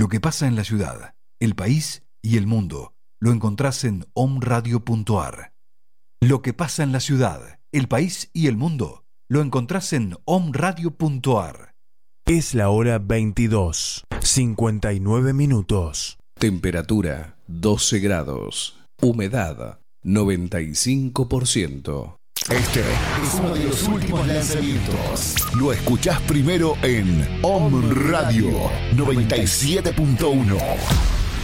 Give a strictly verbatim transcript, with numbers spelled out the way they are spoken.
Lo que pasa en la ciudad, el país y el mundo lo encontrás en omradio punto ar. Lo que pasa en la ciudad, el país y el mundo lo encontrás en omradio punto ar. Es la hora veintidós, cincuenta y nueve minutos. Temperatura doce grados. Humedad noventa y cinco por ciento. Este es uno de los últimos lanzamientos. Lo escuchás primero en Om Radio noventa y siete punto uno.